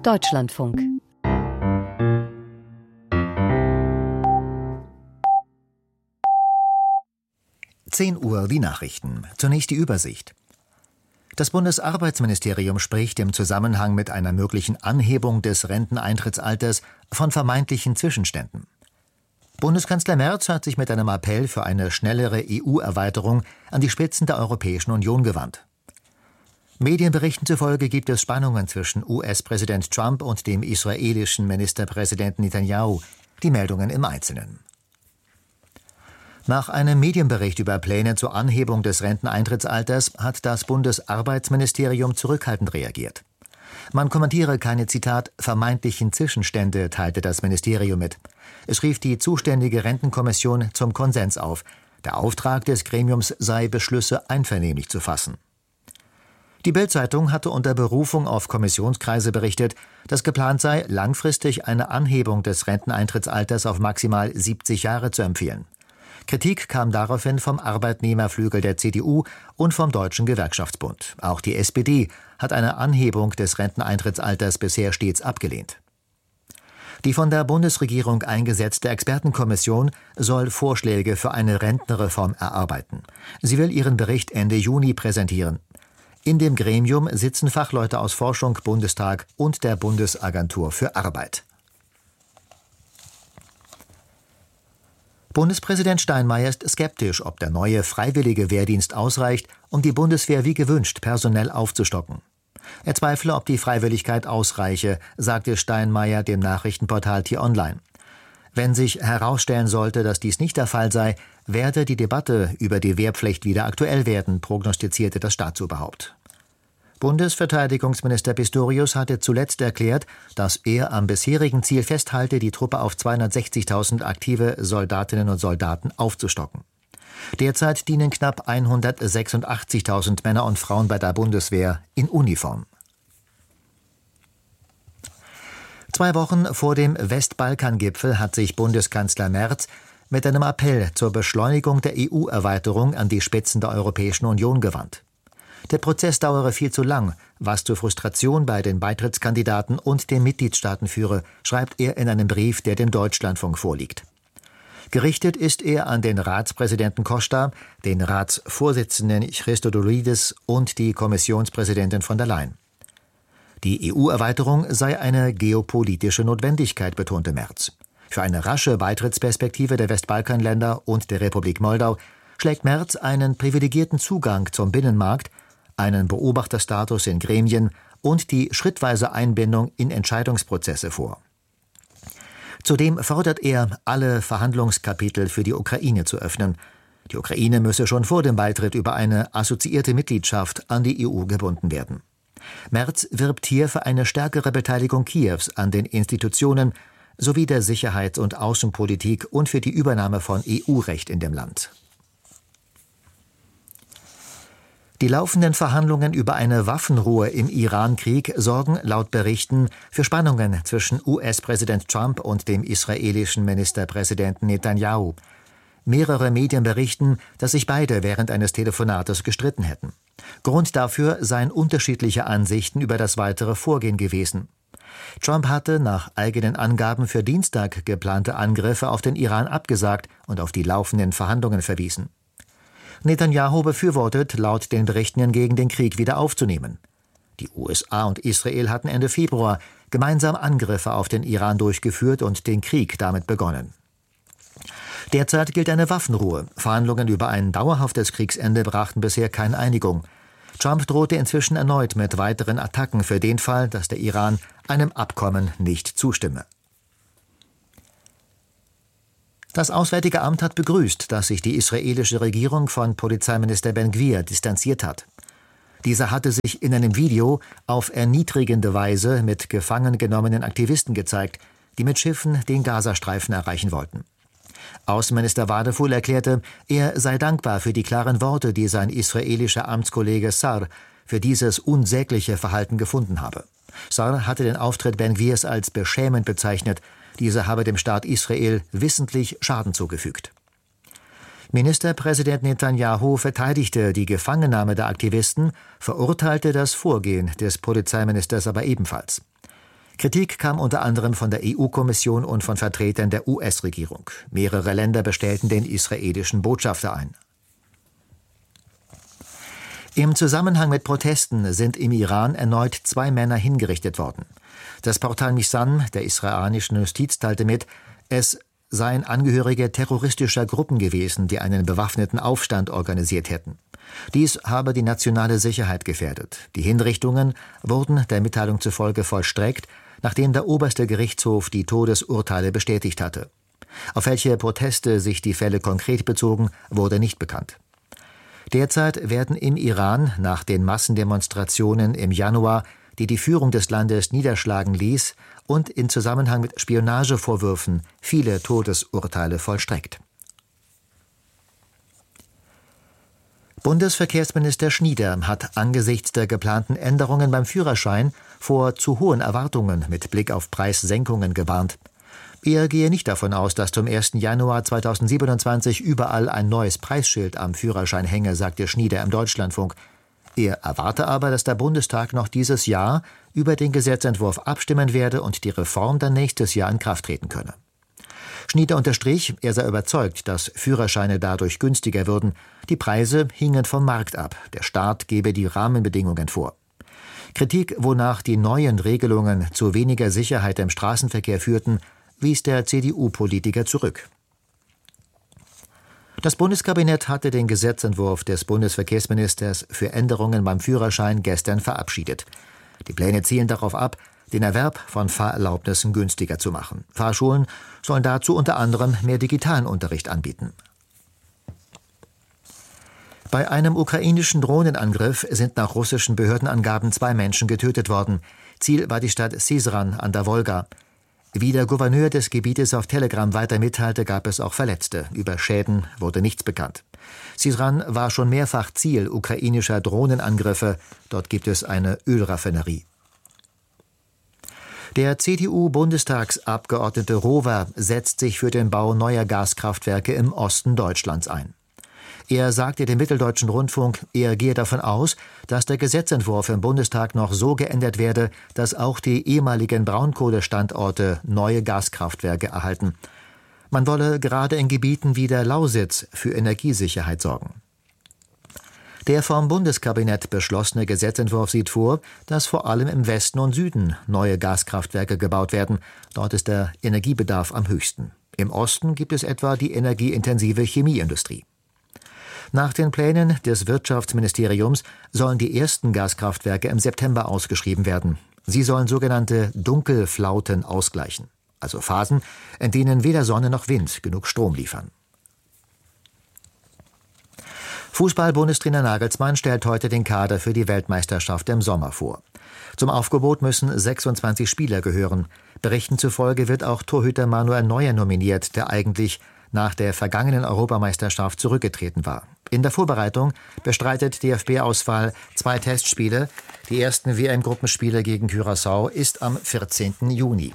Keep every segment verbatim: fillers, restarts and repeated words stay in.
Deutschlandfunk. zehn Uhr die Nachrichten. Zunächst die Übersicht. Das Bundesarbeitsministerium spricht im Zusammenhang mit einer möglichen Anhebung des Renteneintrittsalters von vermeintlichen Zwischenständen. Bundeskanzler Merz hat sich mit einem Appell für eine schnellere E U-Erweiterung an die Spitzen der Europäischen Union gewandt. Medienberichten zufolge gibt es Spannungen zwischen U S-Präsident Trump und dem israelischen Ministerpräsidenten Netanyahu. Die Meldungen im Einzelnen. Nach einem Medienbericht über Pläne zur Anhebung des Renteneintrittsalters hat das Bundesarbeitsministerium zurückhaltend reagiert. Man kommentiere keine, Zitat, vermeintlichen Zwischenstände, teilte das Ministerium mit. Es rief die zuständige Rentenkommission zum Konsens auf. Der Auftrag des Gremiums sei, Beschlüsse einvernehmlich zu fassen. Die Bild-Zeitung hatte unter Berufung auf Kommissionskreise berichtet, dass geplant sei, langfristig eine Anhebung des Renteneintrittsalters auf maximal siebzig Jahre zu empfehlen. Kritik kam daraufhin vom Arbeitnehmerflügel der C D U und vom Deutschen Gewerkschaftsbund. Auch die S P D hat eine Anhebung des Renteneintrittsalters bisher stets abgelehnt. Die von der Bundesregierung eingesetzte Expertenkommission soll Vorschläge für eine Rentenreform erarbeiten. Sie will ihren Bericht Ende Juni präsentieren. In dem Gremium sitzen Fachleute aus Forschung, Bundestag und der Bundesagentur für Arbeit. Bundespräsident Steinmeier ist skeptisch, ob der neue freiwillige Wehrdienst ausreicht, um die Bundeswehr wie gewünscht personell aufzustocken. Er zweifle, ob die Freiwilligkeit ausreiche, sagte Steinmeier dem Nachrichtenportal T-Online. Wenn sich herausstellen sollte, dass dies nicht der Fall sei, werde die Debatte über die Wehrpflicht wieder aktuell werden, prognostizierte das Staatsoberhaupt. Bundesverteidigungsminister Pistorius hatte zuletzt erklärt, dass er am bisherigen Ziel festhalte, die Truppe auf zweihundertsechzigtausend aktive Soldatinnen und Soldaten aufzustocken. Derzeit dienen knapp hundertsechsundachtzigtausend Männer und Frauen bei der Bundeswehr in Uniform. Zwei Wochen vor dem Westbalkan-Gipfel hat sich Bundeskanzler Merz mit einem Appell zur Beschleunigung der E U-Erweiterung an die Spitzen der Europäischen Union gewandt. Der Prozess dauere viel zu lang, was zur Frustration bei den Beitrittskandidaten und den Mitgliedstaaten führe, schreibt er in einem Brief, der dem Deutschlandfunk vorliegt. Gerichtet ist er an den Ratspräsidenten Costa, den Ratsvorsitzenden Christodoulidis und die Kommissionspräsidentin von der Leyen. Die E U-Erweiterung sei eine geopolitische Notwendigkeit, betonte Merz. Für eine rasche Beitrittsperspektive der Westbalkanländer und der Republik Moldau schlägt Merz einen privilegierten Zugang zum Binnenmarkt, einen Beobachterstatus in Gremien und die schrittweise Einbindung in Entscheidungsprozesse vor. Zudem fordert er, alle Verhandlungskapitel für die Ukraine zu öffnen. Die Ukraine müsse schon vor dem Beitritt über eine assoziierte Mitgliedschaft an die E U gebunden werden. Merz wirbt hier für eine stärkere Beteiligung Kiews an den Institutionen sowie der Sicherheits- und Außenpolitik und für die Übernahme von E U-Recht in dem Land. Die laufenden Verhandlungen über eine Waffenruhe im Iran-Krieg sorgen laut Berichten für Spannungen zwischen U S-Präsident Trump und dem israelischen Ministerpräsidenten Netanyahu. Mehrere Medien berichten, dass sich beide während eines Telefonates gestritten hätten. Grund dafür seien unterschiedliche Ansichten über das weitere Vorgehen gewesen. Trump hatte nach eigenen Angaben für Dienstag geplante Angriffe auf den Iran abgesagt und auf die laufenden Verhandlungen verwiesen. Netanyahu befürwortet laut den Berichten hingegen, den Krieg wieder aufzunehmen. Die U S A und Israel hatten Ende Februar gemeinsam Angriffe auf den Iran durchgeführt und den Krieg damit begonnen. Derzeit gilt eine Waffenruhe. Verhandlungen über ein dauerhaftes Kriegsende brachten bisher keine Einigung. Trump drohte inzwischen erneut mit weiteren Attacken für den Fall, dass der Iran einem Abkommen nicht zustimme. Das Auswärtige Amt hat begrüßt, dass sich die israelische Regierung von Polizeiminister Ben-Gvir distanziert hat. Dieser hatte sich in einem Video auf erniedrigende Weise mit gefangen genommenen Aktivisten gezeigt, die mit Schiffen den Gazastreifen erreichen wollten. Außenminister Wadefull erklärte, er sei dankbar für die klaren Worte, die sein israelischer Amtskollege Sar für dieses unsägliche Verhalten gefunden habe. Sar hatte den Auftritt Ben-Gvirs als beschämend bezeichnet. Dieser habe dem Staat Israel wissentlich Schaden zugefügt. Ministerpräsident Netanyahu verteidigte die Gefangennahme der Aktivisten, verurteilte das Vorgehen des Polizeiministers aber ebenfalls. Kritik kam unter anderem von der E U-Kommission und von Vertretern der U S-Regierung. Mehrere Länder bestellten den israelischen Botschafter ein. Im Zusammenhang mit Protesten sind im Iran erneut zwei Männer hingerichtet worden. Das Portal Missan der israelischen Justiz teilte mit, es seien Angehörige terroristischer Gruppen gewesen, die einen bewaffneten Aufstand organisiert hätten. Dies habe die nationale Sicherheit gefährdet. Die Hinrichtungen wurden der Mitteilung zufolge vollstreckt, nachdem der oberste Gerichtshof die Todesurteile bestätigt hatte. Auf welche Proteste sich die Fälle konkret bezogen, wurde nicht bekannt. Derzeit werden im Iran nach den Massendemonstrationen im Januar, die die Führung des Landes niederschlagen ließ, und in Zusammenhang mit Spionagevorwürfen viele Todesurteile vollstreckt. Bundesverkehrsminister Schnieder hat angesichts der geplanten Änderungen beim Führerschein vor zu hohen Erwartungen mit Blick auf Preissenkungen gewarnt. Er gehe nicht davon aus, dass zum ersten Januar zweitausendsiebenundzwanzig überall ein neues Preisschild am Führerschein hänge, sagte Schnieder im Deutschlandfunk. Er erwarte aber, dass der Bundestag noch dieses Jahr über den Gesetzentwurf abstimmen werde und die Reform dann nächstes Jahr in Kraft treten könne. Schnieder unterstrich, er sei überzeugt, dass Führerscheine dadurch günstiger würden. Die Preise hingen vom Markt ab. Der Staat gebe die Rahmenbedingungen vor. Kritik, wonach die neuen Regelungen zu weniger Sicherheit im Straßenverkehr führten, wies der C D U-Politiker zurück. Das Bundeskabinett hatte den Gesetzentwurf des Bundesverkehrsministers für Änderungen beim Führerschein gestern verabschiedet. Die Pläne zielen darauf ab, den Erwerb von Fahrerlaubnissen günstiger zu machen. Fahrschulen sollen dazu unter anderem mehr digitalen Unterricht anbieten. Bei einem ukrainischen Drohnenangriff sind nach russischen Behördenangaben zwei Menschen getötet worden. Ziel war die Stadt Syzran an der Wolga. Wie der Gouverneur des Gebietes auf Telegram weiter mitteilte, gab es auch Verletzte. Über Schäden wurde nichts bekannt. Syzran war schon mehrfach Ziel ukrainischer Drohnenangriffe. Dort gibt es eine Ölraffinerie. Der C D U-Bundestagsabgeordnete Rover setzt sich für den Bau neuer Gaskraftwerke im Osten Deutschlands ein. Er sagte dem Mitteldeutschen Rundfunk, er gehe davon aus, dass der Gesetzentwurf im Bundestag noch so geändert werde, dass auch die ehemaligen Braunkohlestandorte neue Gaskraftwerke erhalten. Man wolle gerade in Gebieten wie der Lausitz für Energiesicherheit sorgen. Der vom Bundeskabinett beschlossene Gesetzentwurf sieht vor, dass vor allem im Westen und Süden neue Gaskraftwerke gebaut werden. Dort ist der Energiebedarf am höchsten. Im Osten gibt es etwa die energieintensive Chemieindustrie. Nach den Plänen des Wirtschaftsministeriums sollen die ersten Gaskraftwerke im September ausgeschrieben werden. Sie sollen sogenannte Dunkelflauten ausgleichen, also Phasen, in denen weder Sonne noch Wind genug Strom liefern. Fußball-Bundestrainer Nagelsmann stellt heute den Kader für die Weltmeisterschaft im Sommer vor. Zum Aufgebot müssen sechsundzwanzig Spieler gehören. Berichten zufolge wird auch Torhüter Manuel Neuer nominiert, der eigentlich nach der vergangenen Europameisterschaft zurückgetreten war. In der Vorbereitung bestreitet D F B-Auswahl zwei Testspiele. Die ersten W M-Gruppenspiele gegen Curaçao ist am vierzehnten Juni.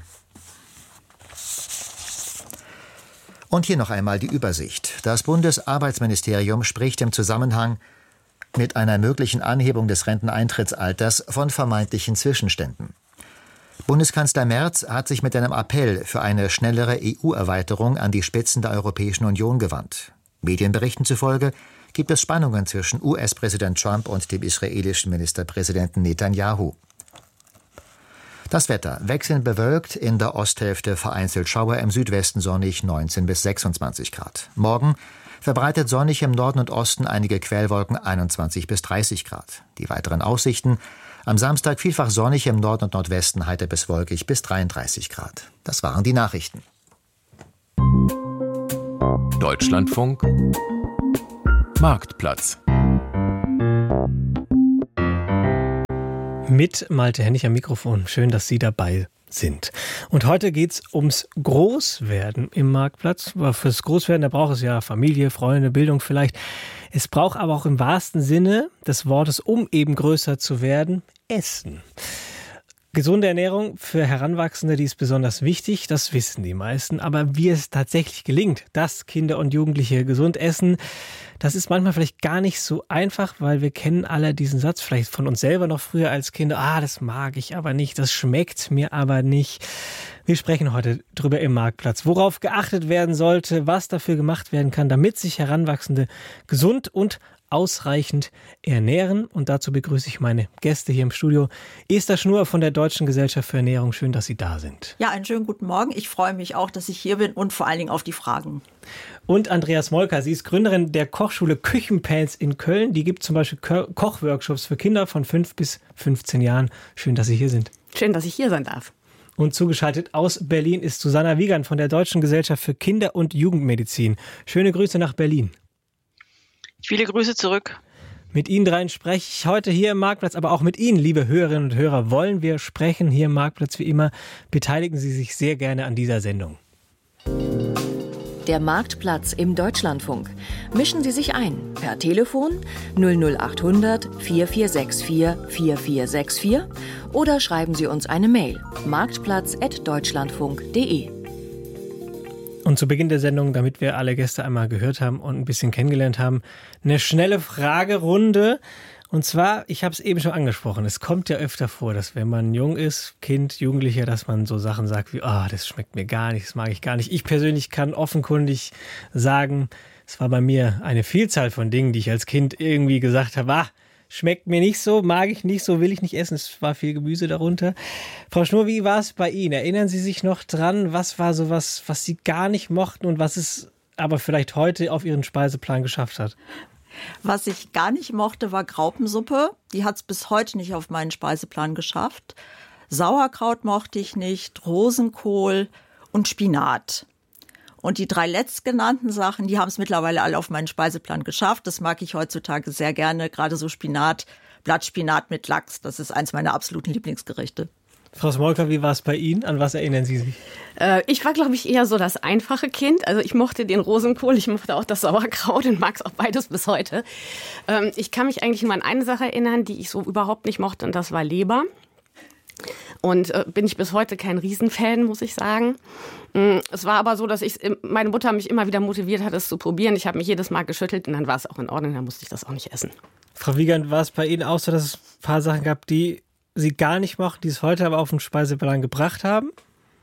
Und hier noch einmal die Übersicht. Das Bundesarbeitsministerium spricht im Zusammenhang mit einer möglichen Anhebung des Renteneintrittsalters von vermeintlichen Zwischenständen. Bundeskanzler Merz hat sich mit einem Appell für eine schnellere E U-Erweiterung an die Spitzen der Europäischen Union gewandt. Medienberichten zufolge gibt es Spannungen zwischen U S-Präsident Trump und dem israelischen Ministerpräsidenten Netanyahu. Das Wetter: wechselnd bewölkt, in der Osthälfte vereinzelt Schauer, im Südwesten sonnig, neunzehn bis sechsundzwanzig Grad. Morgen verbreitet sonnig, im Norden und Osten einige Quellwolken, einundzwanzig bis dreißig Grad. Die weiteren Aussichten: am Samstag vielfach sonnig, im Norden und Nordwesten heiter bis wolkig bis dreiunddreißig Grad. Das waren die Nachrichten. Deutschlandfunk Marktplatz. Mit Malte Hennig am Mikrofon. Schön, dass Sie dabei sind. Und heute geht's ums Großwerden im Marktplatz. Aber fürs Großwerden, da braucht es ja Familie, Freunde, Bildung vielleicht. Es braucht aber auch im wahrsten Sinne des Wortes, um eben größer zu werden, Essen. Gesunde Ernährung für Heranwachsende, die ist besonders wichtig, das wissen die meisten. Aber wie es tatsächlich gelingt, dass Kinder und Jugendliche gesund essen, das ist manchmal vielleicht gar nicht so einfach, weil wir kennen alle diesen Satz vielleicht von uns selber noch früher als Kinder. Ah, das mag ich aber nicht, das schmeckt mir aber nicht. Wir sprechen heute drüber im Marktplatz, worauf geachtet werden sollte, was dafür gemacht werden kann, damit sich Heranwachsende gesund und ausreichend ernähren. Und dazu begrüße ich meine Gäste hier im Studio. Esther Schnur von der Deutschen Gesellschaft für Ernährung. Schön, dass Sie da sind. Ja, einen schönen guten Morgen. Ich freue mich auch, dass ich hier bin und vor allen Dingen auf die Fragen. Und Andrea Smolka, sie ist Gründerin der Kochschule Küchenpans in Köln. Die gibt zum Beispiel Ko- Kochworkshops für Kinder von fünf bis fünfzehn Jahren. Schön, dass Sie hier sind. Schön, dass ich hier sein darf. Und zugeschaltet aus Berlin ist Susanna Wiegand von der Deutschen Gesellschaft für Kinder- und Jugendmedizin. Schöne Grüße nach Berlin. Viele Grüße zurück. Mit Ihnen dreien spreche ich heute hier im Marktplatz, aber auch mit Ihnen, liebe Hörerinnen und Hörer, wollen wir sprechen hier im Marktplatz wie immer. Beteiligen Sie sich sehr gerne an dieser Sendung. Der Marktplatz im Deutschlandfunk. Mischen Sie sich ein per Telefon null null acht hundert vier vier sechs vier vier vier sechs vier oder schreiben Sie uns eine Mail marktplatz at deutschlandfunk punkt de. Und zu Beginn der Sendung, damit wir alle Gäste einmal gehört haben und ein bisschen kennengelernt haben, eine schnelle Fragerunde. Und zwar, ich habe es eben schon angesprochen, es kommt ja öfter vor, dass wenn man jung ist, Kind, Jugendlicher, dass man so Sachen sagt wie, ah, oh, das schmeckt mir gar nicht, das mag ich gar nicht. Ich persönlich kann offenkundig sagen, es war bei mir eine Vielzahl von Dingen, die ich als Kind irgendwie gesagt habe, ah, schmeckt mir nicht so, mag ich nicht so, will ich nicht essen. Es war viel Gemüse darunter. Frau Schnur, wie war es bei Ihnen? Erinnern Sie sich noch dran, was war so was, was Sie gar nicht mochten und was es aber vielleicht heute auf Ihren Speiseplan geschafft hat? Was ich gar nicht mochte, war Graupensuppe. Die hat es bis heute nicht auf meinen Speiseplan geschafft. Sauerkraut mochte ich nicht, Rosenkohl und Spinat. Und die drei letztgenannten Sachen, die haben es mittlerweile alle auf meinen Speiseplan geschafft. Das mag ich heutzutage sehr gerne, gerade so Spinat, Blattspinat mit Lachs. Das ist eins meiner absoluten Lieblingsgerichte. Frau Smolka, wie war es bei Ihnen? An was erinnern Sie sich? Äh, ich war, glaube ich, eher so das einfache Kind. Also ich mochte den Rosenkohl, ich mochte auch das Sauerkraut und mag es auch beides bis heute. Ähm, ich kann mich eigentlich nur an eine Sache erinnern, die ich so überhaupt nicht mochte, und das war Leber. Und äh, bin ich bis heute kein Riesenfan, muss ich sagen. Es war aber so, dass ich meine Mutter mich immer wieder motiviert hat, es zu probieren. Ich habe mich jedes Mal geschüttelt und dann war es auch in Ordnung, dann musste ich das auch nicht essen. Frau Wiegand, war es bei Ihnen auch so, dass es ein paar Sachen gab, die Sie gar nicht mochten, die es heute aber auf den Speiseplan gebracht haben?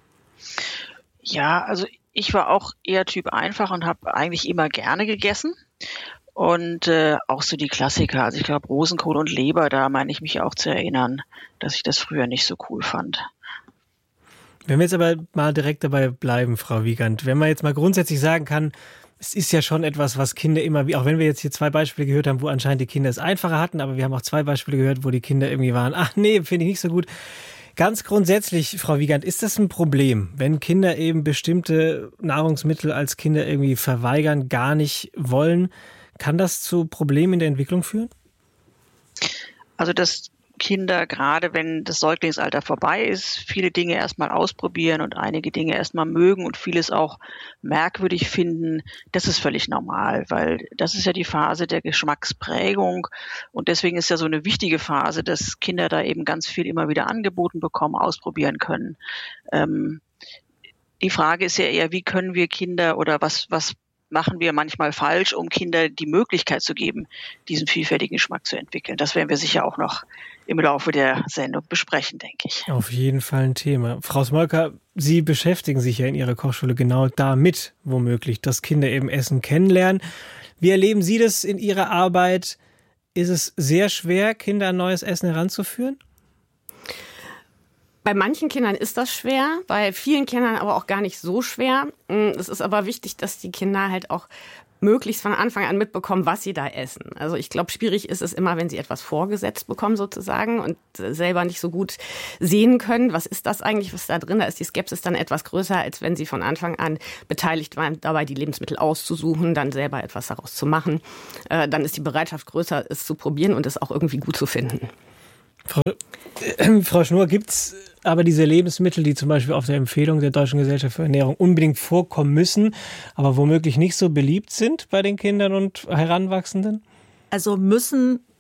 Ja, also ich war auch eher Typ einfach und habe eigentlich immer gerne gegessen. Und äh, auch so die Klassiker, also ich glaube Rosenkohl und Leber, da meine ich mich auch zu erinnern, dass ich das früher nicht so cool fand. Wenn wir jetzt aber mal direkt dabei bleiben, Frau Wiegand, wenn man jetzt mal grundsätzlich sagen kann, es ist ja schon etwas, was Kinder immer, wie auch wenn wir jetzt hier zwei Beispiele gehört haben, wo anscheinend die Kinder es einfacher hatten, aber wir haben auch zwei Beispiele gehört, wo die Kinder irgendwie waren, ach nee, finde ich nicht so gut. Ganz grundsätzlich, Frau Wiegand, ist das ein Problem, wenn Kinder eben bestimmte Nahrungsmittel als Kinder irgendwie verweigern, gar nicht wollen? Kann das zu Problemen in der Entwicklung führen? Also dass Kinder, gerade wenn das Säuglingsalter vorbei ist, viele Dinge erstmal ausprobieren und einige Dinge erstmal mögen und vieles auch merkwürdig finden, das ist völlig normal, weil das ist ja die Phase der Geschmacksprägung und deswegen ist ja so eine wichtige Phase, dass Kinder da eben ganz viel immer wieder angeboten bekommen, ausprobieren können. Ähm, die Frage ist ja eher, wie können wir Kinder oder was, was machen wir manchmal falsch, um Kinder die Möglichkeit zu geben, diesen vielfältigen Geschmack zu entwickeln. Das werden wir sicher auch noch im Laufe der Sendung besprechen, denke ich. Auf jeden Fall ein Thema. Frau Smolka, Sie beschäftigen sich ja in Ihrer Kochschule genau damit, womöglich, dass Kinder eben Essen kennenlernen. Wie erleben Sie das in Ihrer Arbeit? Ist es sehr schwer, Kinder an neues Essen heranzuführen? Bei manchen Kindern ist das schwer, bei vielen Kindern aber auch gar nicht so schwer. Es ist aber wichtig, dass die Kinder halt auch möglichst von Anfang an mitbekommen, was sie da essen. Also ich glaube, schwierig ist es immer, wenn sie etwas vorgesetzt bekommen sozusagen und selber nicht so gut sehen können, was ist das eigentlich, was da drin ist. Da ist die Skepsis dann etwas größer, als wenn sie von Anfang an beteiligt waren, dabei die Lebensmittel auszusuchen, dann selber etwas daraus zu machen. Äh, dann ist die Bereitschaft größer, es zu probieren und es auch irgendwie gut zu finden. Frau, äh, Frau Schnur, gibt es aber diese Lebensmittel, die zum Beispiel auf der Empfehlung der Deutschen Gesellschaft für Ernährung unbedingt vorkommen müssen, aber womöglich nicht so beliebt sind bei den Kindern und Heranwachsenden? Also müssen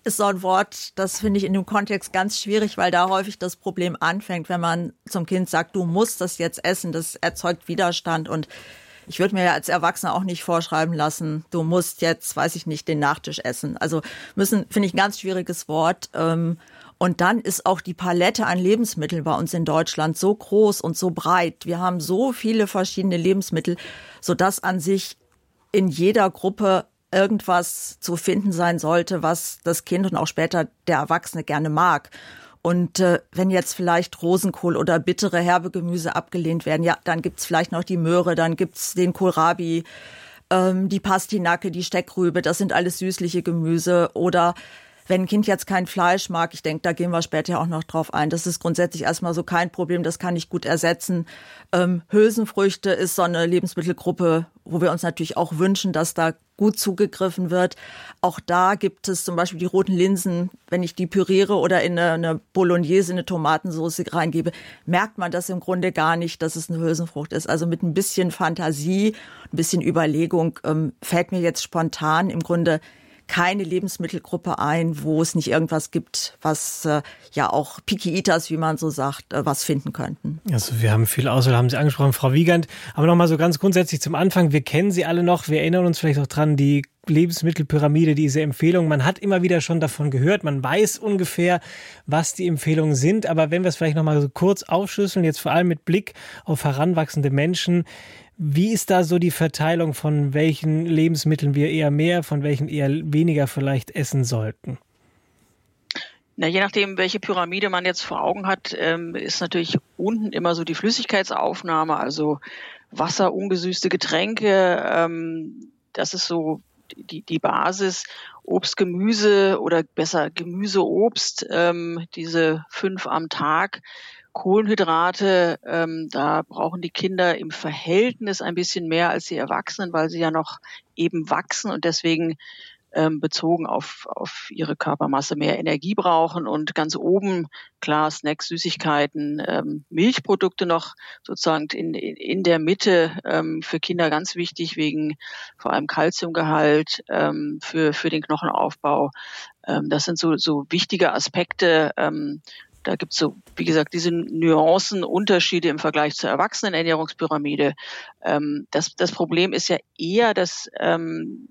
ist so ein Wort, das finde ich in dem Kontext ganz schwierig, weil da häufig das Problem anfängt, wenn man zum Kind sagt, du musst das jetzt essen, das erzeugt Widerstand. Und ich würde mir ja als Erwachsener auch nicht vorschreiben lassen, du musst jetzt, weiß ich nicht, den Nachtisch essen. Also müssen, finde ich, ein ganz schwieriges Wort. Und dann ist auch die Palette an Lebensmitteln bei uns in Deutschland so groß und so breit. Wir haben so viele verschiedene Lebensmittel, sodass an sich in jeder Gruppe irgendwas zu finden sein sollte, was das Kind und auch später der Erwachsene gerne mag. Und äh, wenn jetzt vielleicht Rosenkohl oder bittere, herbe Gemüse abgelehnt werden, ja, dann gibt's vielleicht noch die Möhre, dann gibt's den Kohlrabi, ähm, die Pastinake, die Steckrübe, das sind alles süßliche Gemüse. Oder wenn ein Kind jetzt kein Fleisch mag, ich denke, da gehen wir später auch noch drauf ein, das ist grundsätzlich erstmal so kein Problem, das kann ich gut ersetzen. Ähm, Hülsenfrüchte ist so eine Lebensmittelgruppe, wo wir uns natürlich auch wünschen, dass da gut zugegriffen wird. Auch da gibt es zum Beispiel die roten Linsen, wenn ich die püriere oder in eine, eine Bolognese, eine Tomatensauce reingebe, merkt man das im Grunde gar nicht, dass es eine Hülsenfrucht ist. Also mit ein bisschen Fantasie, ein bisschen Überlegung ähm, fällt mir jetzt spontan im Grunde keine Lebensmittelgruppe ein, wo es nicht irgendwas gibt, was äh, ja auch Picky Eaters, wie man so sagt, äh, was finden könnten. Also wir haben viel Auswahl, haben Sie angesprochen, Frau Wiegand. Aber nochmal so ganz grundsätzlich zum Anfang, wir kennen sie alle noch, wir erinnern uns vielleicht auch dran, die Lebensmittelpyramide, diese Empfehlungen. Man hat immer wieder schon davon gehört, man weiß ungefähr, was die Empfehlungen sind. Aber wenn wir es vielleicht nochmal so kurz aufschlüsseln, jetzt vor allem mit Blick auf heranwachsende Menschen, wie ist da so die Verteilung, von welchen Lebensmitteln wir eher mehr, von welchen eher weniger vielleicht essen sollten? Na, je nachdem, welche Pyramide man jetzt vor Augen hat, ähm, ist natürlich unten immer so die Flüssigkeitsaufnahme, also Wasser, ungesüßte Getränke, ähm, das ist so die, die Basis. Obst, Gemüse oder besser Gemüse, Obst, ähm, diese fünf am Tag. Kohlenhydrate, ähm, da brauchen die Kinder im Verhältnis ein bisschen mehr als die Erwachsenen, weil sie ja noch eben wachsen und deswegen ähm, bezogen auf, auf ihre Körpermasse mehr Energie brauchen. Und ganz oben, klar, Snacks, Süßigkeiten, ähm, Milchprodukte noch sozusagen in, in der Mitte, ähm, für Kinder ganz wichtig, wegen vor allem Kalziumgehalt, ähm, für, für den Knochenaufbau. Ähm, das sind so, so wichtige Aspekte. Ähm, Da gibt es so, wie gesagt, diese Nuancen, Unterschiede im Vergleich zur Erwachsenenernährungspyramide. Ähm, das, das Problem ist ja eher, dass ähm,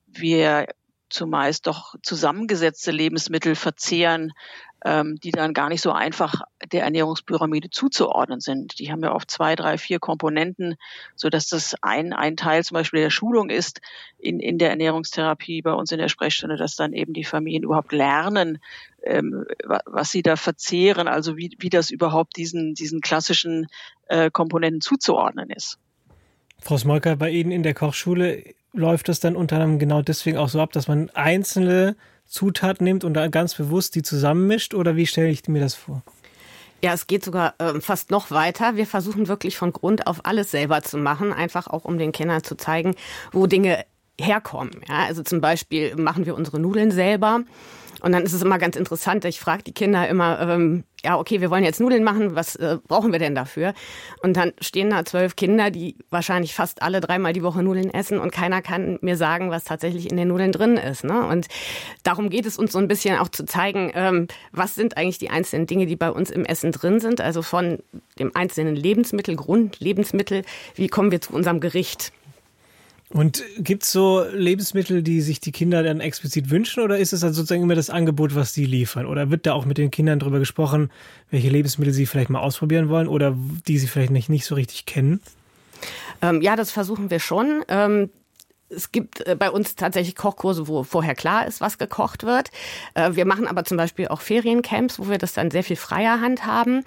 wir zumeist doch zusammengesetzte Lebensmittel verzehren, ähm, die dann gar nicht so einfach der Ernährungspyramide zuzuordnen sind. Die haben ja oft zwei, drei, vier Komponenten, sodass das ein, ein Teil zum Beispiel der Schulung ist in, in der Ernährungstherapie bei uns in der Sprechstunde, dass dann eben die Familien überhaupt lernen, ähm, was sie da verzehren, also wie, wie das überhaupt diesen, diesen klassischen äh, Komponenten zuzuordnen ist. Frau Smolka, bei Ihnen in der Kochschule läuft das dann unter anderem genau deswegen auch so ab, dass man einzelne Zutaten nimmt und dann ganz bewusst die zusammenmischt, oder wie stelle ich mir das vor? Ja, es geht sogar äh, fast noch weiter. Wir versuchen wirklich von Grund auf alles selber zu machen, einfach auch um den Kindern zu zeigen, wo Dinge herkommen. Ja, also zum Beispiel machen wir unsere Nudeln selber. Und dann ist es immer ganz interessant, ich frage die Kinder immer, ähm, ja, okay, wir wollen jetzt Nudeln machen, was äh, brauchen wir denn dafür? Und dann stehen da zwölf Kinder, die wahrscheinlich fast alle dreimal die Woche Nudeln essen und keiner kann mir sagen, was tatsächlich in den Nudeln drin ist. Ne? Und darum geht es uns so ein bisschen auch zu zeigen, ähm, was sind eigentlich die einzelnen Dinge, die bei uns im Essen drin sind, also von dem einzelnen Lebensmittel, Grundlebensmittel, wie kommen wir zu unserem Gericht? Und gibt es so Lebensmittel, die sich die Kinder dann explizit wünschen, oder ist es dann sozusagen immer das Angebot, was sie liefern? Oder wird da auch mit den Kindern darüber gesprochen, welche Lebensmittel sie vielleicht mal ausprobieren wollen oder die sie vielleicht nicht, nicht so richtig kennen? Ähm, ja, das versuchen wir schon. Ähm Es gibt bei uns tatsächlich Kochkurse, wo vorher klar ist, was gekocht wird. Wir machen aber zum Beispiel auch Feriencamps, wo wir das dann sehr viel freier handhaben,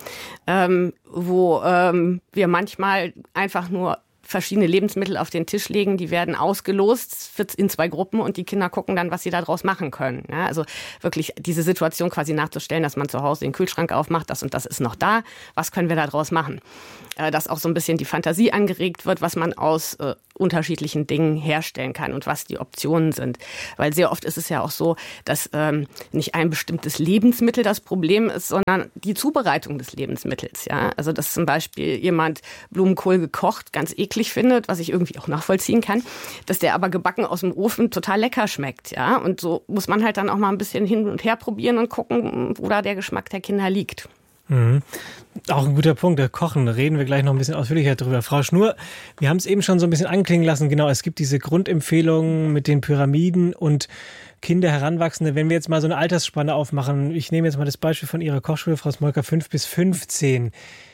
wo wir manchmal einfach nur verschiedene Lebensmittel auf den Tisch legen, die werden ausgelost in zwei Gruppen und die Kinder gucken dann, was sie daraus machen können. Ja, also wirklich diese Situation quasi nachzustellen, dass man zu Hause den Kühlschrank aufmacht, das und das ist noch da, was können wir daraus machen? Dass auch so ein bisschen die Fantasie angeregt wird, was man aus äh, unterschiedlichen Dingen herstellen kann und was die Optionen sind. Weil sehr oft ist es ja auch so, dass ähm, nicht ein bestimmtes Lebensmittel das Problem ist, sondern die Zubereitung des Lebensmittels. Ja? Also dass zum Beispiel jemand Blumenkohl gekocht ganz eklig findet, was ich irgendwie auch nachvollziehen kann, dass der aber gebacken aus dem Ofen total lecker schmeckt. Ja? Und so muss man halt dann auch mal ein bisschen hin und her probieren und gucken, wo da der Geschmack der Kinder liegt. Mhm. Auch ein guter Punkt, der Kochen, da reden wir gleich noch ein bisschen ausführlicher drüber. Frau Schnur, wir haben es eben schon so ein bisschen anklingen lassen, genau, es gibt diese Grundempfehlungen mit den Pyramiden und Kinder, Heranwachsende. Wenn wir jetzt mal so eine Altersspanne aufmachen, ich nehme jetzt mal das Beispiel von Ihrer Kochschule, Frau Smolka, fünf bis fünfzehn.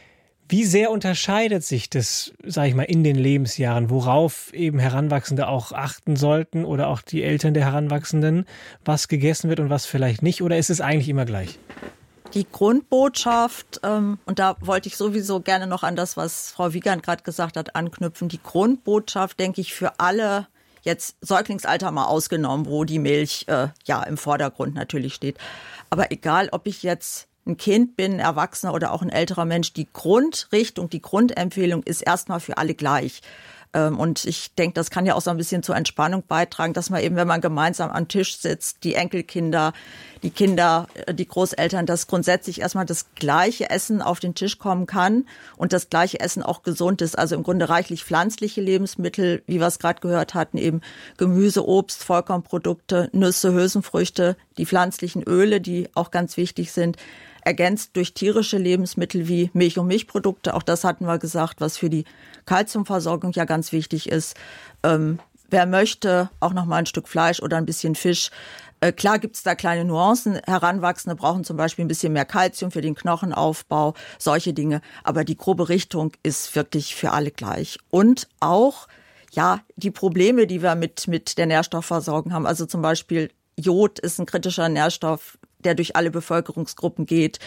Wie sehr unterscheidet sich das, sage ich mal, in den Lebensjahren, worauf eben Heranwachsende auch achten sollten oder auch die Eltern der Heranwachsenden, was gegessen wird und was vielleicht nicht, oder ist es eigentlich immer gleich? Die Grundbotschaft, ähm, und da wollte ich sowieso gerne noch an das, was Frau Wiegand gerade gesagt hat, anknüpfen. Die Grundbotschaft, denke ich, für alle, jetzt Säuglingsalter mal ausgenommen, wo die Milch äh, ja im Vordergrund natürlich steht. Aber egal, ob ich jetzt ein Kind bin, ein Erwachsener oder auch ein älterer Mensch, die Grundrichtung, die Grundempfehlung ist erstmal für alle gleich. Und ich denke, das kann ja auch so ein bisschen zur Entspannung beitragen, dass man eben, wenn man gemeinsam am Tisch sitzt, die Enkelkinder, die Kinder, die Großeltern, dass grundsätzlich erstmal das gleiche Essen auf den Tisch kommen kann und das gleiche Essen auch gesund ist. Also im Grunde reichlich pflanzliche Lebensmittel, wie wir es gerade gehört hatten, eben Gemüse, Obst, Vollkornprodukte, Nüsse, Hülsenfrüchte, die pflanzlichen Öle, die auch ganz wichtig sind, ergänzt durch tierische Lebensmittel wie Milch und Milchprodukte. Auch das hatten wir gesagt, was für die Kalziumversorgung ja ganz wichtig ist. Ähm, wer möchte, auch noch mal ein Stück Fleisch oder ein bisschen Fisch. Äh, klar gibt es da kleine Nuancen. Heranwachsende brauchen zum Beispiel ein bisschen mehr Kalzium für den Knochenaufbau, solche Dinge. Aber die grobe Richtung ist wirklich für alle gleich. Und auch, ja, die Probleme, die wir mit, mit der Nährstoffversorgung haben. Also zum Beispiel Jod ist ein kritischer Nährstoff, der durch alle Bevölkerungsgruppen geht.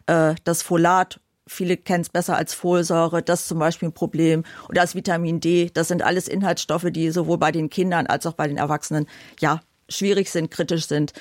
Das Folat, viele kennen es besser als Folsäure, das ist zum Beispiel ein Problem. Und das Vitamin D, das sind alles Inhaltsstoffe, die sowohl bei den Kindern als auch bei den Erwachsenen ja schwierig sind, kritisch sind.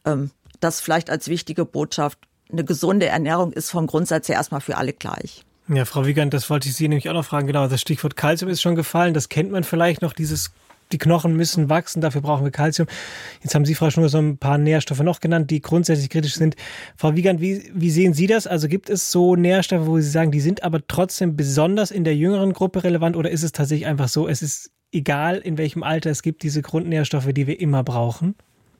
Das vielleicht als wichtige Botschaft. Eine gesunde Ernährung ist vom Grundsatz her erstmal für alle gleich. Ja, Frau Wiegand, das wollte ich Sie nämlich auch noch fragen. Genau, das Stichwort Kalzium ist schon gefallen. Das kennt man vielleicht noch, dieses die Knochen müssen wachsen, dafür brauchen wir Kalzium. Jetzt haben Sie, Frau Schnur, so ein paar Nährstoffe noch genannt, die grundsätzlich kritisch sind. Frau Wiegand, wie, wie sehen Sie das? Also gibt es so Nährstoffe, wo Sie sagen, die sind aber trotzdem besonders in der jüngeren Gruppe relevant, oder ist es tatsächlich einfach so, es ist egal, in welchem Alter, es gibt diese Grundnährstoffe, die wir immer brauchen?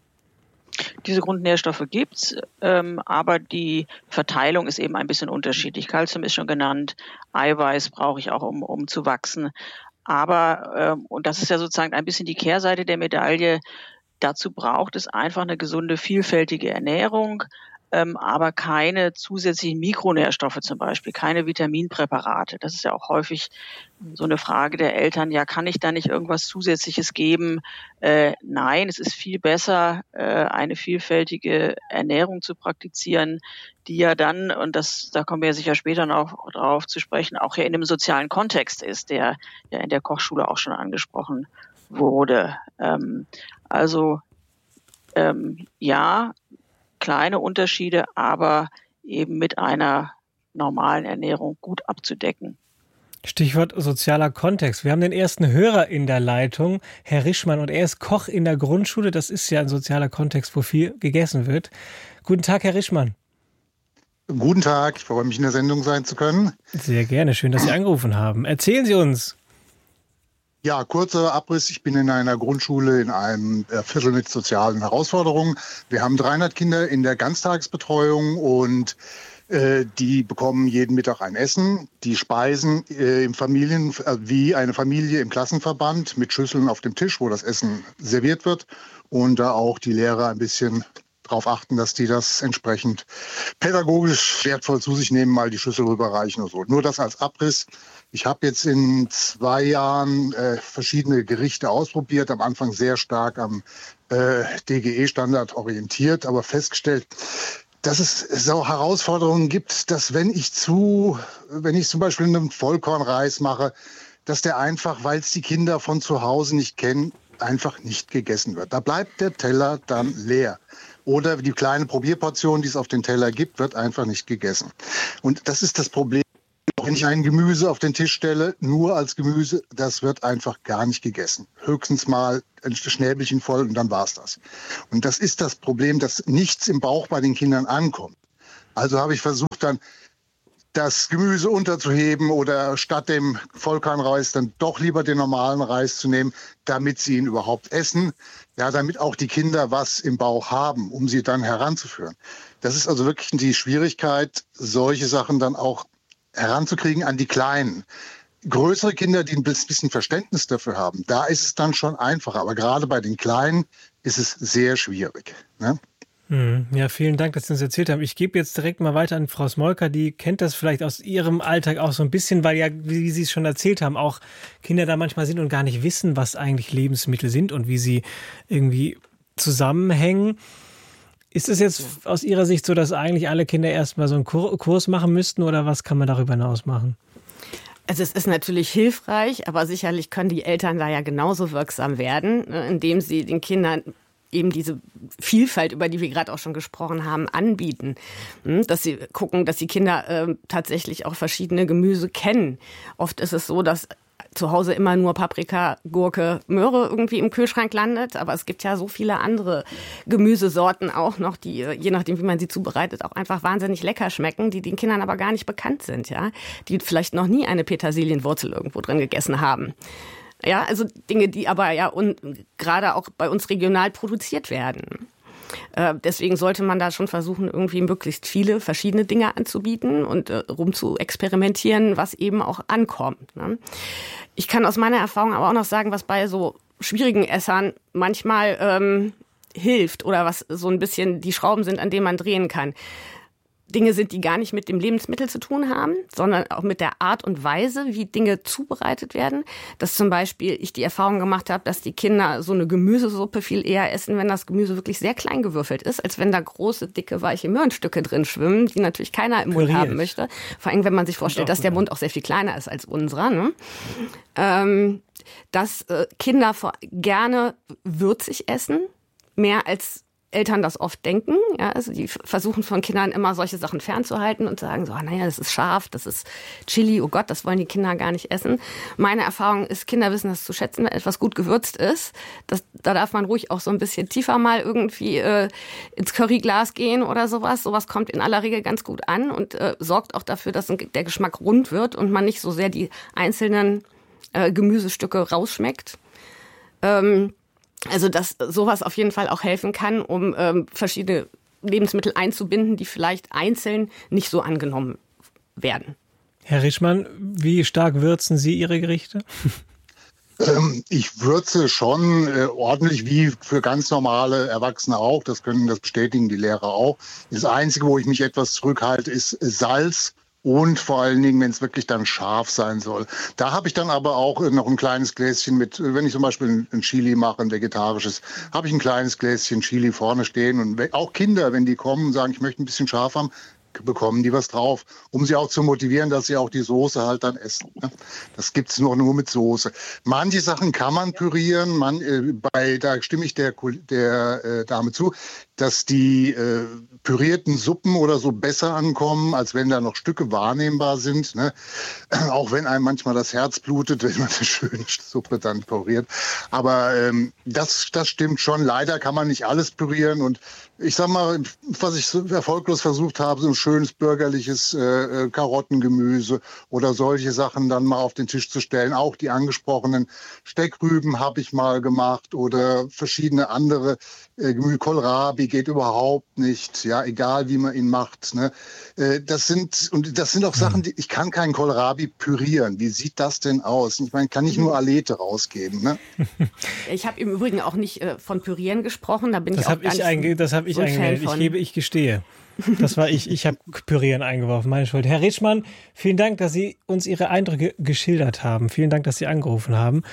Diese Grundnährstoffe gibt's, ähm, aber die Verteilung ist eben ein bisschen unterschiedlich. Kalzium ist schon genannt, Eiweiß brauche ich auch, um, um zu wachsen. Aber, ähm, und das ist ja sozusagen ein bisschen die Kehrseite der Medaille, dazu braucht es einfach eine gesunde, vielfältige Ernährung, ähm, aber keine zusätzlichen Mikronährstoffe zum Beispiel, keine Vitaminpräparate. Das ist ja auch häufig so eine Frage der Eltern, ja, kann ich da nicht irgendwas Zusätzliches geben? Äh, nein, es ist viel besser, äh, eine vielfältige Ernährung zu praktizieren, die ja dann, und das, da kommen wir ja sicher später noch drauf zu sprechen, auch ja in einem sozialen Kontext ist, der ja in der Kochschule auch schon angesprochen wurde. Ähm, also ähm, ja, kleine Unterschiede, aber eben mit einer normalen Ernährung gut abzudecken. Stichwort sozialer Kontext. Wir haben den ersten Hörer in der Leitung, Herr Rischmann, und er ist Koch in der Grundschule. Das ist ja ein sozialer Kontext, wo viel gegessen wird. Guten Tag, Herr Rischmann. Guten Tag, ich freue mich, in der Sendung sein zu können. Sehr gerne, schön, dass Sie angerufen haben. Erzählen Sie uns. Ja, kurzer Abriss. Ich bin in einer Grundschule in einem Viertel mit sozialen Herausforderungen. Wir haben dreihundert Kinder in der Ganztagesbetreuung und äh, die bekommen jeden Mittag ein Essen. Die speisen äh, im Familien, äh, wie eine Familie im Klassenverband mit Schüsseln auf dem Tisch, wo das Essen serviert wird. Und da auch die Lehrer ein bisschen darauf achten, dass die das entsprechend pädagogisch wertvoll zu sich nehmen, mal die Schüssel rüberreichen oder so. Nur das als Abriss. Ich habe jetzt in zwei Jahren äh, verschiedene Gerichte ausprobiert, am Anfang sehr stark am äh, D G E-Standard orientiert, aber festgestellt, dass es so Herausforderungen gibt, dass wenn ich zu, wenn ich zum Beispiel einen Vollkornreis mache, dass der einfach, weil es die Kinder von zu Hause nicht kennen, einfach nicht gegessen wird. Da bleibt der Teller dann leer. Oder die kleine Probierportion, die es auf den Teller gibt, wird einfach nicht gegessen. Und das ist das Problem Wenn ich ein Gemüse auf den Tisch stelle, nur als Gemüse, das wird einfach gar nicht gegessen. Höchstens mal ein Schnäbelchen voll und dann war's das. Und das ist das Problem, dass nichts im Bauch bei den Kindern ankommt. Also habe ich versucht dann, das Gemüse unterzuheben oder statt dem Vollkornreis dann doch lieber den normalen Reis zu nehmen, damit sie ihn überhaupt essen. Ja, damit auch die Kinder was im Bauch haben, um sie dann heranzuführen. Das ist also wirklich die Schwierigkeit, solche Sachen dann auch heranzukriegen an die Kleinen. Größere Kinder, die ein bisschen Verständnis dafür haben, da ist es dann schon einfacher. Aber gerade bei den Kleinen ist es sehr schwierig. Ne? Ja, vielen Dank, dass Sie uns erzählt haben. Ich gebe jetzt direkt mal weiter an Frau Smolka, die kennt das vielleicht aus ihrem Alltag auch so ein bisschen, weil ja, wie Sie es schon erzählt haben, auch Kinder da manchmal sind und gar nicht wissen, was eigentlich Lebensmittel sind und wie sie irgendwie zusammenhängen. Ist es jetzt aus Ihrer Sicht so, dass eigentlich alle Kinder erstmal so einen Kurs machen müssten oder was kann man darüber hinaus machen? Also es ist natürlich hilfreich, aber sicherlich können die Eltern da ja genauso wirksam werden, indem sie den Kindern eben diese Vielfalt, über die wir gerade auch schon gesprochen haben, anbieten. Dass sie gucken, dass die Kinder äh, tatsächlich auch verschiedene Gemüse kennen. Oft ist es so, dass zu Hause immer nur Paprika, Gurke, Möhre irgendwie im Kühlschrank landet. Aber es gibt ja so viele andere Gemüsesorten auch noch, die, je nachdem, wie man sie zubereitet, auch einfach wahnsinnig lecker schmecken, die den Kindern aber gar nicht bekannt sind, ja, die vielleicht noch nie eine Petersilienwurzel irgendwo drin gegessen haben. Ja, also Dinge, die aber ja un- gerade auch bei uns regional produziert werden. Äh, deswegen sollte man da schon versuchen, irgendwie möglichst viele verschiedene Dinge anzubieten und äh, rum zu experimentieren, was eben auch ankommt. Ne? Ich kann aus meiner Erfahrung aber auch noch sagen, was bei so schwierigen Essern manchmal ähm, hilft oder was so ein bisschen die Schrauben sind, an denen man drehen kann. Dinge sind, die gar nicht mit dem Lebensmittel zu tun haben, sondern auch mit der Art und Weise, wie Dinge zubereitet werden. Dass zum Beispiel ich die Erfahrung gemacht habe, dass die Kinder so eine Gemüsesuppe viel eher essen, wenn das Gemüse wirklich sehr klein gewürfelt ist, als wenn da große, dicke, weiche Möhrenstücke drin schwimmen, die natürlich keiner im Mund haben möchte. Vor allem, wenn man sich vorstellt, dass der Mund auch sehr viel kleiner ist als unserer. Ne? Ähm, dass äh, Kinder gerne würzig essen, mehr als Eltern das oft denken. Ja, also die versuchen von Kindern immer solche Sachen fernzuhalten und sagen so, naja, das ist scharf, das ist Chili, oh Gott, das wollen die Kinder gar nicht essen. Meine Erfahrung ist, Kinder wissen das zu schätzen, wenn etwas gut gewürzt ist. Das, da darf man ruhig auch so ein bisschen tiefer mal irgendwie äh, ins Curryglas gehen oder sowas. Sowas kommt in aller Regel ganz gut an und äh, sorgt auch dafür, dass der Geschmack rund wird und man nicht so sehr die einzelnen äh, Gemüsestücke rausschmeckt. Ähm, Also, dass sowas auf jeden Fall auch helfen kann, um ähm, verschiedene Lebensmittel einzubinden, die vielleicht einzeln nicht so angenommen werden. Herr Ritschmann, wie stark würzen Sie Ihre Gerichte? Ähm, ich würze schon äh, ordentlich, wie für ganz normale Erwachsene auch. Das können, das bestätigen die Lehrer auch. Das Einzige, wo ich mich etwas zurückhalte, ist Salz. Und vor allen Dingen, wenn es wirklich dann scharf sein soll. Da habe ich dann aber auch noch ein kleines Gläschen mit, wenn ich zum Beispiel ein Chili mache, ein vegetarisches, habe ich ein kleines Gläschen Chili vorne stehen. Und auch Kinder, wenn die kommen und sagen, ich möchte ein bisschen scharf haben, bekommen die was drauf, um sie auch zu motivieren, dass sie auch die Soße halt dann essen. Das gibt's nur nur mit Soße. Manche Sachen kann man pürieren, man, äh, bei, da stimme ich der, der äh, Dame zu, dass die äh, pürierten Suppen oder so besser ankommen, als wenn da noch Stücke wahrnehmbar sind. Ne? Auch wenn einem manchmal das Herz blutet, wenn man eine schöne Suppe dann püriert. Aber ähm, das, das stimmt schon. Leider kann man nicht alles pürieren. Und ich sag mal, was ich so erfolglos versucht habe, so ein schönes bürgerliches äh, Karottengemüse oder solche Sachen dann mal auf den Tisch zu stellen. Auch die angesprochenen Steckrüben habe ich mal gemacht oder verschiedene andere äh, Gemüse. Kohlrabi geht überhaupt nicht, ja, egal wie man ihn macht. Ne? Äh, das sind und das sind auch Sachen, die ich kann keinen Kohlrabi pürieren. Wie sieht das denn aus? Ich meine, kann ich nur Alete rausgeben. Ne? Ich habe im Übrigen auch nicht äh, von Pürieren gesprochen. Da bin das ich auch hab ich einge- Das habe ich eingemeldet. Ich gebe, ich gestehe. Das war ich. Ich habe Pürieren eingeworfen. Meine Schuld. Herr Ritschmann, vielen Dank, dass Sie uns Ihre Eindrücke geschildert haben. Vielen Dank, dass Sie angerufen haben.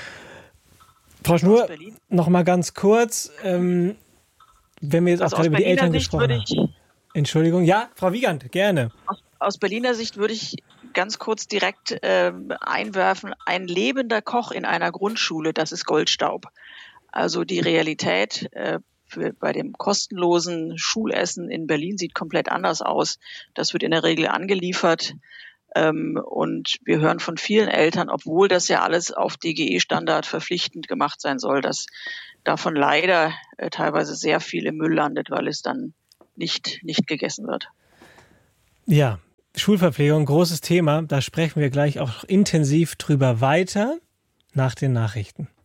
Frau Schnur, noch mal ganz kurz. Ähm, wenn wir jetzt also auch gerade über die Berliner Eltern Sicht gesprochen haben. Entschuldigung. Ja, Frau Wiegand, gerne. Aus, aus Berliner Sicht würde ich ganz kurz direkt äh, einwerfen, ein lebender Koch in einer Grundschule, das ist Goldstaub. Also die Realität äh, für, bei dem kostenlosen Schulessen in Berlin sieht komplett anders aus. Das wird in der Regel angeliefert. Ähm, und wir hören von vielen Eltern, obwohl das ja alles auf D G E-Standard verpflichtend gemacht sein soll, dass davon leider äh, teilweise sehr viel im Müll landet, weil es dann nicht, nicht gegessen wird. Ja, Schulverpflegung, großes Thema. Da sprechen wir gleich auch intensiv drüber weiter nach den Nachrichten.